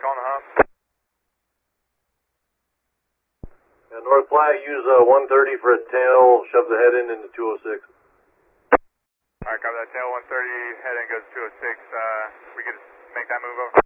on the hump. North Flag, use 130 for a tail, shove the head in into 206. Alright, copy that. Tail 130, head in goes 206. We could make that move over.